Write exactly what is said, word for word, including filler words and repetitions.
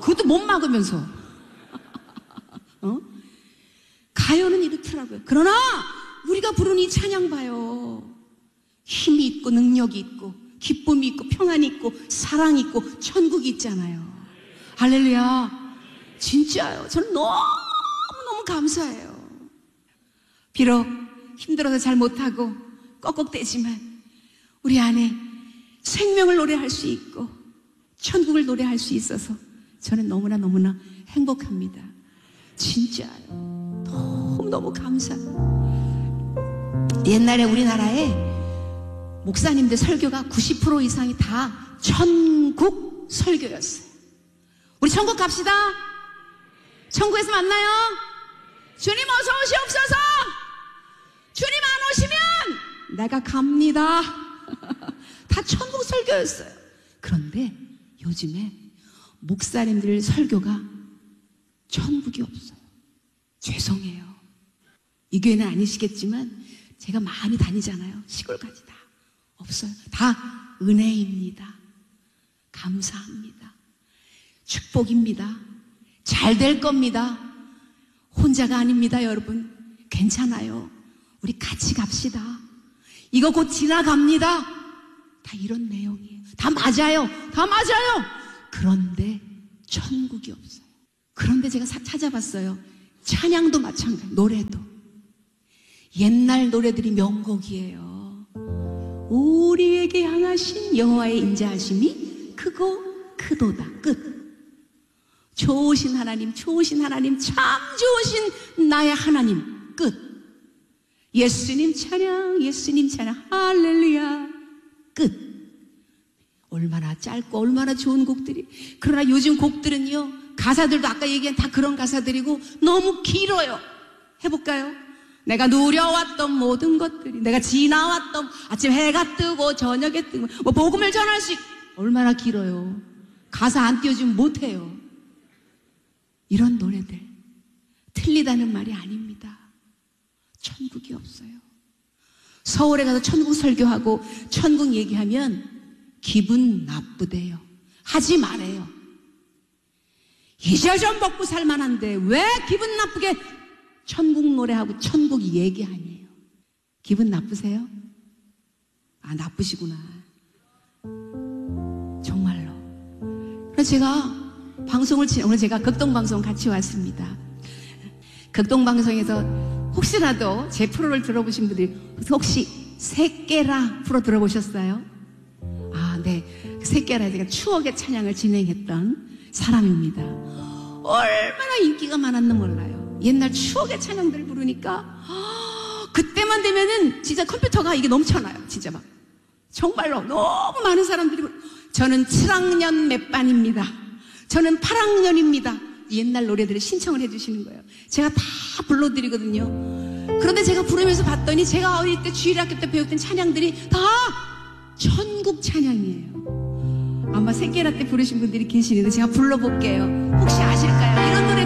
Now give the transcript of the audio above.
그것도 못 막으면서. 어? 가요는 이렇더라고요. 그러나 우리가 부르는 이 찬양 봐요. 힘이 있고 능력이 있고 기쁨이 있고 평안이 있고 사랑이 있고 천국이 있잖아요. 할렐루야. 진짜요. 저는 너무너무 감사해요. 비록 힘들어서 잘 못하고 꺽꺽대지만 우리 안에 생명을 노래할 수 있고 천국을 노래할 수 있어서 저는 너무나 너무나 행복합니다. 진짜요. 너무너무 감사해요. 옛날에 우리나라에 목사님들 설교가 구십 퍼센트 이상이 다 천국 설교였어요. 우리 천국 갑시다. 천국에서 만나요. 주님 어서 오시옵소서. 주님 안 오시면 내가 갑니다. 다 천국 설교였어요. 그런데 요즘에 목사님들 설교가 천국이 없어요. 죄송해요. 이 교회는 아니시겠지만 제가 많이 다니잖아요. 시골까지 다 없어요. 다 은혜입니다. 감사합니다. 축복입니다. 잘 될 겁니다. 혼자가 아닙니다, 여러분. 괜찮아요. 우리 같이 갑시다. 이거 곧 지나갑니다. 다 이런 내용이에요. 다 맞아요. 다 맞아요. 그런데 천국이 없어요. 그런데 제가 찾아봤어요. 찬양도 마찬가지, 노래도. 옛날 노래들이 명곡이에요. 우리에게 향하신 여호와의 인자하심이 크고 크도다. 끝. 좋으신 하나님, 좋으신 하나님, 참 좋으신 나의 하나님. 끝. 예수님 찬양, 예수님 찬양, 할렐루야. 끝. 얼마나 짧고 얼마나 좋은 곡들이. 그러나 요즘 곡들은요, 가사들도 아까 얘기한 다 그런 가사들이고 너무 길어요. 해볼까요? 내가 누려왔던 모든 것들이, 내가 지나왔던 아침 해가 뜨고 저녁에 뜨고 뭐 복음을 전할 수 있... 얼마나 길어요. 가사 안 띄워주면 못해요. 이런 노래들 틀리다는 말이 아닙니다. 천국이 없어요. 서울에 가서 천국 설교하고 천국 얘기하면 기분 나쁘대요. 하지 말아요. 이제 좀 먹고 살만한데 왜 기분 나쁘게 천국 노래하고 천국 얘기하니에요. 기분 나쁘세요? 아, 나쁘시구나. 정말로. 그래서 제가 방송을, 오늘 제가 극동방송 같이 왔습니다. 극동방송에서 혹시라도 제 프로를 들어보신 분들이 혹시 새깨라 프로 들어보셨어요? 아, 네. 새깨라 제가 추억의 찬양을 진행했던 사람입니다. 얼마나 인기가 많았나 몰라요. 옛날 추억의 찬양들을 부르니까 아, 그때만 되면은 진짜 컴퓨터가 이게 넘쳐나요. 진짜 막 정말로 너무 많은 사람들이. 저는 칠 학년 몇 반입니다. 저는 팔 학년입니다. 옛날 노래들을 신청을 해주시는 거예요. 제가 다 불러드리거든요. 그런데 제가 부르면서 봤더니 제가 어릴 때 주일학교 때 배웠던 찬양들이 다 천국 찬양이에요. 아마 새끼라 때 부르신 분들이 계시는데 제가 불러볼게요. 혹시 아실까요? 이런 노래